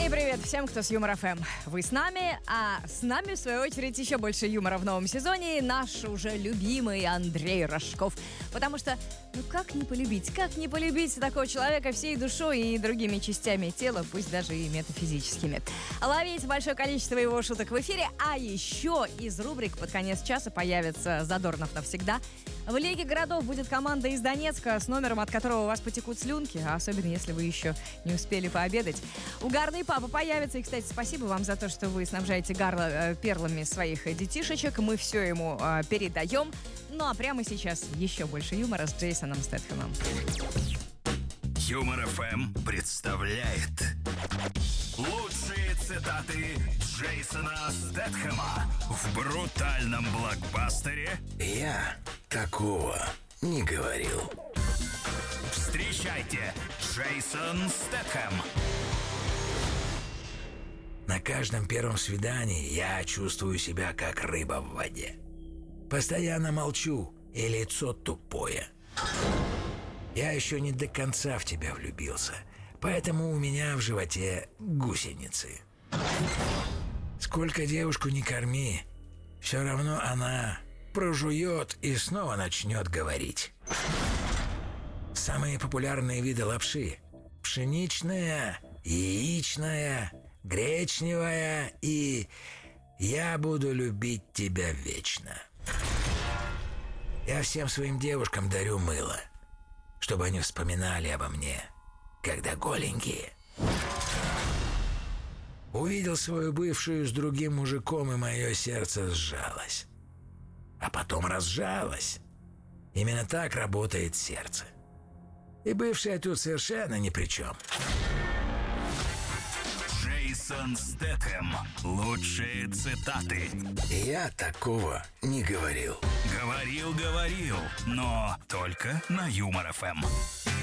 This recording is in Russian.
И привет всем, кто с Юмор ФМ. Вы с нами, а с нами, в свою очередь, еще больше юмора в новом сезоне. Наш уже любимый Андрей Рожков. Потому что, как не полюбить такого человека всей душой и другими частями тела, пусть даже и метафизическими. Ловите большое количество его шуток в эфире, а еще из рубрик под конец часа появится «Задорнов навсегда». В Лиге городов будет команда из Донецка с номером, от которого у вас потекут слюнки, а особенно если вы еще не успели пообедать. Угарный папа появится. И, кстати, спасибо вам за то, что вы снабжаете Гарла перлами своих детишечек. Мы все ему передаем. Ну а прямо сейчас еще больше юмора с Джейсоном Стэтхэмом. Юмор ФМ представляет лучшие цитаты Джейсона Стэтхэма в брутальном блокбастере «Я такого не говорил». Встречайте, Джейсон Стэтхэм. На каждом первом свидании я чувствую себя как рыба в воде. Постоянно молчу, и лицо тупое. Я еще не до конца в тебя влюбился, поэтому у меня в животе гусеницы. Сколько девушку не корми, все равно она прожует и снова начнет говорить. Самые популярные виды лапши: пшеничная, яичная, гречневая и «Я буду любить тебя вечно». Я всем своим девушкам дарю мыло, чтобы они вспоминали обо мне, когда голенькие. Увидел свою бывшую с другим мужиком, и мое сердце сжалось. А потом разжалось. Именно так работает сердце. И бывшая тут совершенно ни при чем. Джейсон Стэтхэм. Лучшие цитаты. Я такого не говорил. Говорил, но только на Юмор ФМ.